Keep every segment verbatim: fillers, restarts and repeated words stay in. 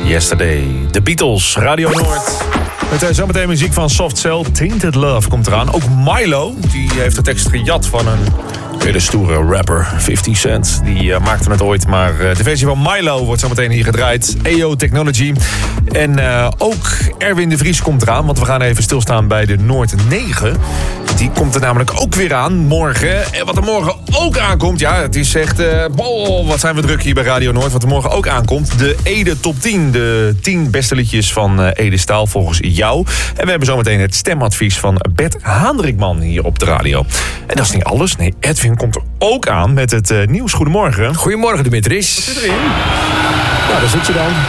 Yesterday. The Beatles, Radio Noord. Met uh, zometeen muziek van Soft Cell. Tainted Love komt eraan. Ook Milo, die heeft de tekst gejat van een hele stoere rapper, fifty cent. Die uh, maakte het ooit, maar uh, de versie van Milo wordt zometeen hier gedraaid. E O Technology. En uh, ook Erwin de Vries komt eraan, want we gaan even stilstaan bij de Noord negen. Die komt er namelijk ook weer aan morgen. En wat er morgen ook aankomt, ja, het is echt... Uh, oh, wat zijn we druk hier bij Radio Noord. Wat er morgen ook aankomt, de Ede Top tien. De tien beste liedjes van uh, Ede Staal volgens jou. En we hebben zometeen het stemadvies van Bert Haandrikman hier op de radio. En dat is niet alles. Nee, Edwin komt er ook aan met het uh, nieuws. Goedemorgen. Goedemorgen, Dimitris. Wat zit erin? Nou, daar zit je dan.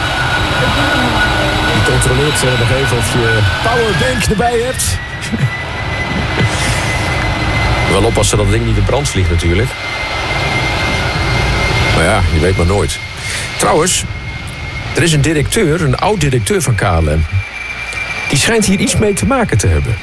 Je controleert uh, nog even of je powerbank erbij hebt. Wel oppassen dat het ding niet in brand vliegt natuurlijk. Maar ja, je weet maar nooit. Trouwens, er is een directeur, een oud-directeur van K L M. Die schijnt hier iets mee te maken te hebben.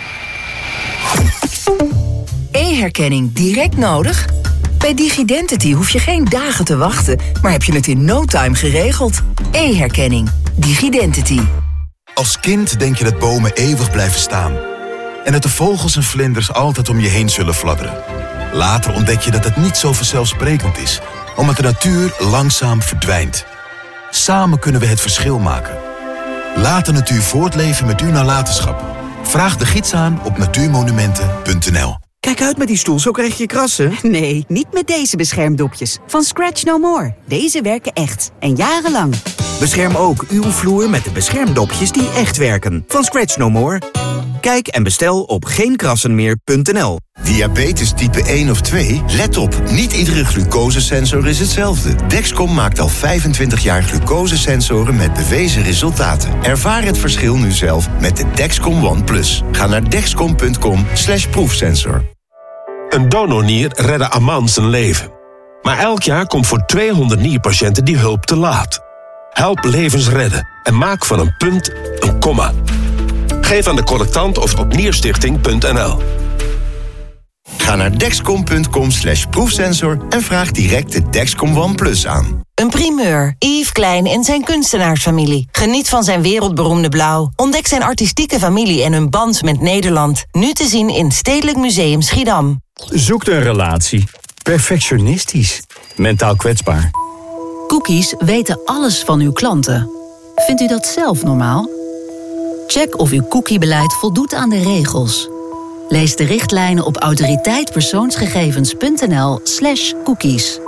E-herkenning direct nodig? Bij Digidentity hoef je geen dagen te wachten, maar heb je het in no time geregeld. E-herkenning. Digidentity. Als kind denk je dat bomen eeuwig blijven staan. En dat de vogels en vlinders altijd om je heen zullen fladderen. Later ontdek je dat het niet zo vanzelfsprekend is, omdat de natuur langzaam verdwijnt. Samen kunnen we het verschil maken. Laat de natuur voortleven met uw nalatenschap. Vraag de gids aan op natuurmonumenten punt n l. Kijk uit met die stoel, zo krijg je krassen. Nee, niet met deze beschermdopjes. Van Scratch No More. Deze werken echt. En jarenlang. Bescherm ook uw vloer met de beschermdopjes die echt werken. Van Scratch No More. Kijk en bestel op geen krassen meer punt n l. Diabetes type één of twee? Let op, niet iedere glucosesensor is hetzelfde. Dexcom maakt al vijfentwintig jaar glucosesensoren met bewezen resultaten. Ervaar het verschil nu zelf met de Dexcom One Plus. Ga naar dexcom punt com slash proefsensor. Een donornier redde Aman zijn leven. Maar elk jaar komt voor tweehonderd nierpatiënten die hulp te laat. Help levens redden en maak van een punt een komma. Geef aan de collectant of op nierstichting punt n l. Ga naar dexcom punt com slash proefsensor en vraag direct de Dexcom One Plus aan. Een primeur. Yves Klein en zijn kunstenaarsfamilie. Geniet van zijn wereldberoemde blauw. Ontdek zijn artistieke familie en hun band met Nederland. Nu te zien in Stedelijk Museum Schiedam. Zoekt een relatie. Perfectionistisch. Mentaal kwetsbaar. Cookies weten alles van uw klanten. Vindt u dat zelf normaal? Check of uw cookiebeleid voldoet aan de regels. Lees de richtlijnen op autoriteitpersoonsgegevens punt n l slash cookies.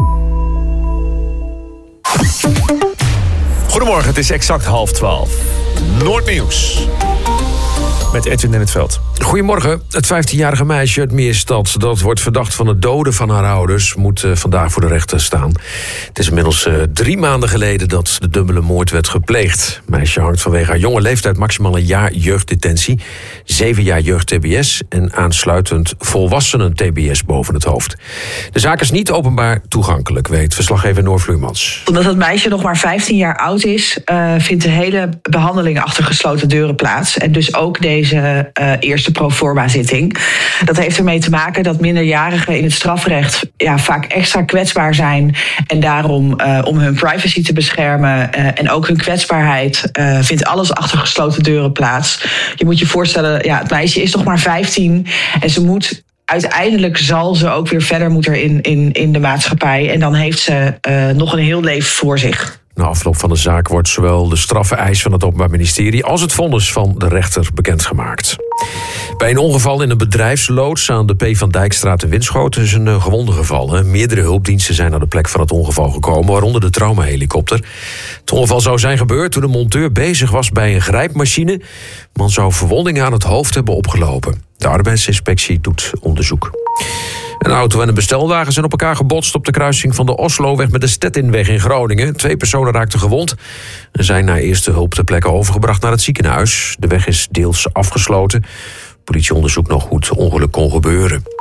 Goedemorgen, het is exact half twaalf. Noordnieuws. Met Edwin in het veld. Goedemorgen. Het vijftienjarige meisje uit Meerstad dat wordt verdacht van het doden van haar ouders moet uh, vandaag voor de rechter staan. Het is inmiddels uh, drie maanden geleden dat de dubbele moord werd gepleegd. Het meisje hangt vanwege haar jonge leeftijd maximaal een jaar jeugddetentie, zeven jaar jeugd-T B S en aansluitend volwassenen-T B S boven het hoofd. De zaak is niet openbaar toegankelijk, weet verslaggever Noor Vluurmans. Omdat het meisje nog maar vijftien jaar oud is, uh, vindt de hele behandeling achter gesloten deuren plaats. En dus ook deze uh, eerste proforma-zitting. Dat heeft ermee te maken dat minderjarigen in het strafrecht ja, vaak extra kwetsbaar zijn. En daarom, uh, om hun privacy te beschermen uh, en ook hun kwetsbaarheid, uh, vindt alles achter gesloten deuren plaats. Je moet je voorstellen, ja, het meisje is nog maar vijftien en ze moet... Uiteindelijk zal ze ook weer verder moeten in, in, in de maatschappij. En dan heeft ze uh, nog een heel leven voor zich. Na afloop van de zaak wordt zowel de straffeis van het Openbaar Ministerie als het vonnis van de rechter bekendgemaakt. Bij een ongeval in een bedrijfsloods aan de P. van Dijkstraat in Winschoten is een gewonde gevallen. Meerdere hulpdiensten zijn naar de plek van het ongeval gekomen, waaronder de traumahelikopter. Het ongeval zou zijn gebeurd toen de monteur bezig was bij een grijpmachine. De man zou verwondingen aan het hoofd hebben opgelopen. De arbeidsinspectie doet onderzoek. Een auto en een bestelwagen zijn op elkaar gebotst op de kruising van de Osloweg met de Stettinweg in Groningen. Twee personen raakten gewond en zijn na eerste hulp ter plekke overgebracht naar het ziekenhuis. De weg is deels afgesloten. De politie onderzoekt nog hoe het ongeluk kon gebeuren.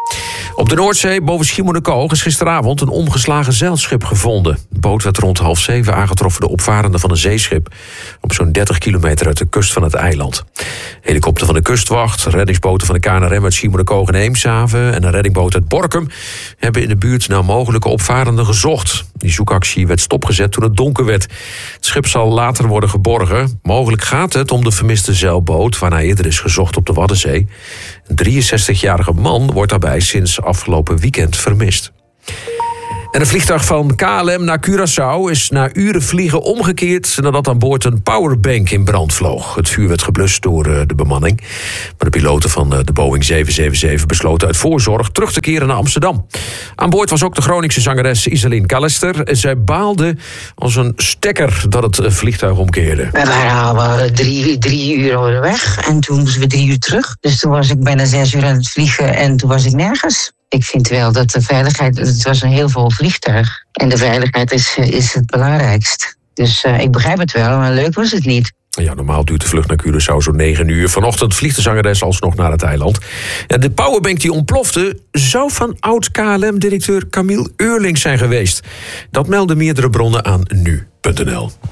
Op de Noordzee boven Schiermonnikoog is gisteravond een omgeslagen zeilschip gevonden. De boot werd rond half zeven aangetroffen door opvarenden van een zeeschip op zo'n dertig kilometer uit de kust van het eiland. Helikopter van de kustwacht, reddingsboten van de K N R M uit Schiermonnikoog en Eemshaven en een reddingboot uit Borkum hebben in de buurt naar mogelijke opvarenden gezocht. Die zoekactie werd stopgezet toen het donker werd. Het schip zal later worden geborgen. Mogelijk gaat het om de vermiste zeilboot waarna eerder is gezocht op de Waddenzee. Een drieënzestigjarige man wordt daarbij sinds afgelopen weekend vermist. En een vliegtuig van K L M naar Curaçao is na uren vliegen omgekeerd nadat aan boord een powerbank in brand vloog. Het vuur werd geblust door de bemanning. Maar de piloten van de Boeing zeven zeven zeven besloten uit voorzorg terug te keren naar Amsterdam. Aan boord was ook de Groningse zangeres Iselin Callister. Zij baalde als een stekker dat het vliegtuig omkeerde. We waren al drie, drie uur onderweg en toen moesten we drie uur terug. Dus toen was ik bijna zes uur aan het vliegen en toen was ik nergens. Ik vind wel dat de veiligheid, het was een heel vol vliegtuig. En de veiligheid is, is het belangrijkst. Dus uh, ik begrijp het wel, maar leuk was het niet. Ja, normaal duurt de vlucht naar Curaçao zo'n negen uur. Vanochtend vliegt de zangeres alsnog naar het eiland. Ja, de powerbank die ontplofte zou van oud-K L M-directeur Camille Eurling zijn geweest. Dat melden meerdere bronnen aan nu punt n l.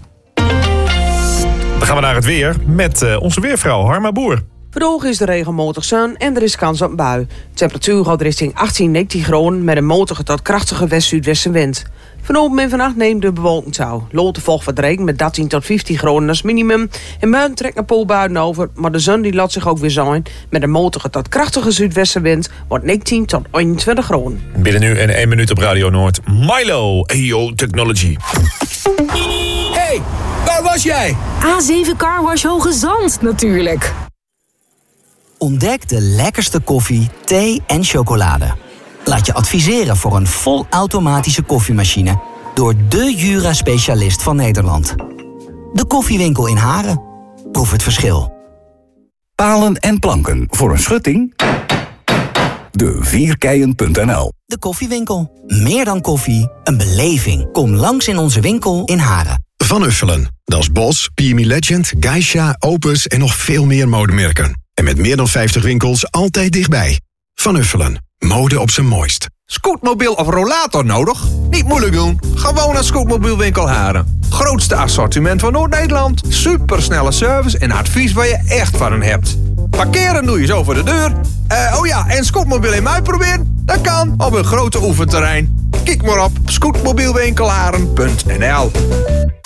Dan gaan we naar het weer met uh, onze weervrouw Harma Boer. Vandaag is de regenmatig zon en er is kans op een bui. De temperatuur gaat richting achttien, negentien graden met een matige tot krachtige west-zuidwestenwind. Vanavond en vannacht neemt de bewolking toe. Loten volgt wat regen met dertien tot vijftien graden als minimum. En buiten trekt een poolbuien over, maar de zon die laat zich ook weer zijn. Met een matige tot krachtige zuidwestenwind wordt negentien tot eenentwintig graden. Binnen nu en één minuut op Radio Noord. Milo, A O Technology. Hey, waar was jij? A zeven Car Wash Hoge Zand, natuurlijk. Ontdek de lekkerste koffie, thee en chocolade. Laat je adviseren voor een volautomatische koffiemachine door de Jura-specialist van Nederland. De Koffiewinkel in Haren. Proef het verschil. Palen en planken voor een schutting? De vierkeien punt n l. De Koffiewinkel. Meer dan koffie, een beleving. Kom langs in onze winkel in Haren. Van Uffelen. Dat is Bos, P M E Legend, Geisha, Opus en nog veel meer modemerken. En met meer dan vijftig winkels altijd dichtbij. Van Uffelen. Mode op zijn mooist. Scootmobiel of rollator nodig? Niet moeilijk doen. Gewoon naar Scootmobielwinkel Haren. Grootste assortiment van Noord-Nederland. Supersnelle service en advies waar je echt van hen hebt. Parkeren doe je zo voor de deur. Uh, oh ja, en scootmobiel in mij proberen? Dat kan op een grote oefenterrein. Kijk maar op scootmobielwinkelharen punt n l.